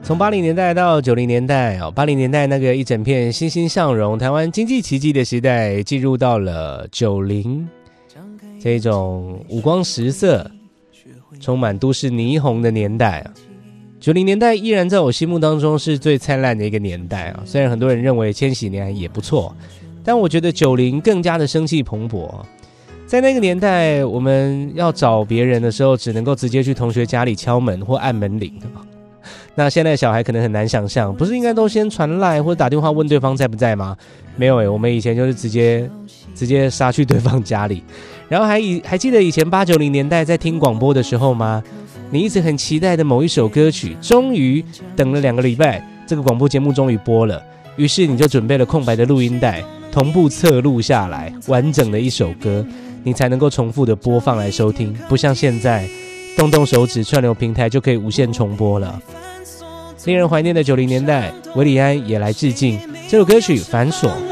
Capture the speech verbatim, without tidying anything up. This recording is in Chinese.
从八零年代到九零年代哦，八零年代那个一整片欣欣向荣、台湾经济奇迹的时代，进入到了九零这种五光十色、充满都市霓虹的年代啊。九零年代依然在我心目当中是最灿烂的一个年代啊。虽然很多人认为千禧年也不错，但我觉得九零更加的生气蓬勃。在那个年代，我们要找别人的时候，只能够直接去同学家里敲门或按门铃。那现在的小孩可能很难想象，不是应该都先传赖或者打电话问对方在不在吗？没有诶，我们以前就是直接直接杀去对方家里。然后还以还记得以前八九零年代在听广播的时候吗？你一直很期待的某一首歌曲，终于等了两个礼拜，这个广播节目终于播了，于是你就准备了空白的录音带，同步侧录下来完整的一首歌，你才能够重复的播放来收听，不像现在动动手指串流平台就可以无限重播了。令人怀念的九零年代，韦礼安也来致敬这首歌曲《繁琐》。